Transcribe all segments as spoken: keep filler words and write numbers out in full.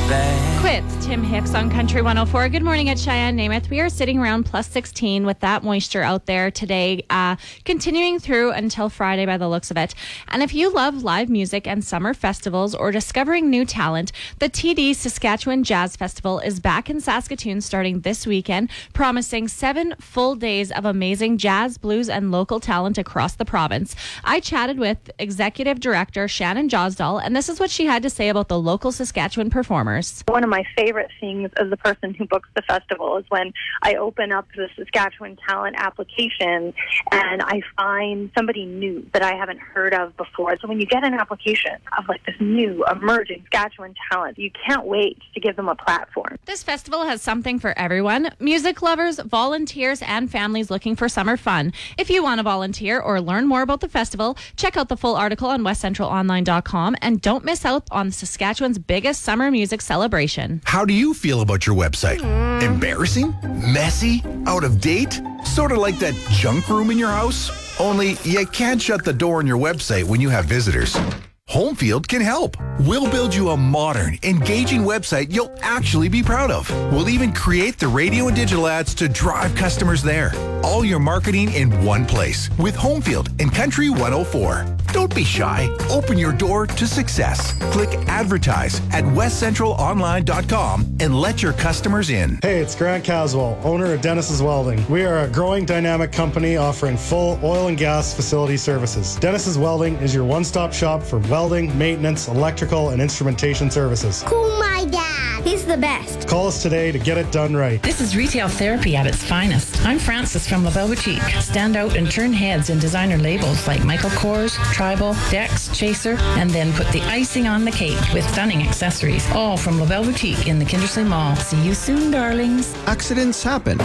back. Quits Tim Hicks on Country one oh four. Good morning at Cheyenne, Namath. We are sitting around plus sixteen with that moisture out there today, uh, continuing through until Friday by the looks of it. And if you love live music and summer festivals or discovering new talent, the T D Saskatchewan Jazz Festival is back in Saskatoon starting this weekend, promising seven full days of amazing jazz, blues, and local talent across the province. I chatted with Executive Director Shannon Josdal, and this is what she had to say about the local Saskatchewan performers. One of my favorite things as the person who books the festival is when I open up the Saskatchewan talent application and I find somebody new that I haven't heard of before. So when you get an application of like this new emerging Saskatchewan talent, you can't wait to give them a platform. This festival has something for everyone. Music lovers, volunteers, and families looking for summer fun. If you want to volunteer or learn more about the festival, check out the full article on west central online dot com and don't miss out on Saskatchewan's biggest summer music celebration. How do you feel about your website? Mm. Embarrassing? Messy? Out of date? Sort of like that junk room in your house? Only you can't shut the door on your website when you have visitors. Homefield can help. We'll build you a modern, engaging website you'll actually be proud of. We'll even create the radio and digital ads to drive customers there. All your marketing in one place with Homefield and Country one oh four. Don't be shy. Open your door to success. Click advertise at west central online dot com and let your customers in. Hey, it's Grant Caswell, owner of Dennis's Welding. We are a growing dynamic company offering full oil and gas facility services. Dennis's Welding is your one-stop shop for welding, maintenance, electrical, and instrumentation services. Call my dad. He's the best. Call us today to get it done right. This is retail therapy at its finest. I'm Frances from LaBelle Boutique. Stand out and turn heads in designer labels like Michael Kors, Tribal, Dex, Chaser, and then put the icing on the cake with stunning accessories. All from LaBelle Boutique in the Kindersley Mall. See you soon, darlings. Accidents happen.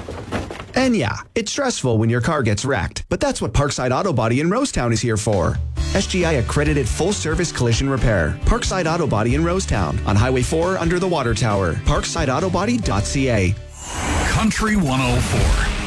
And yeah, it's stressful when your car gets wrecked, but that's what Parkside Auto Body in Rosetown is here for. S G I accredited full-service collision repair. Parkside Auto Body in Rosetown on Highway four under the water tower. parkside auto body dot c a. Country one oh four.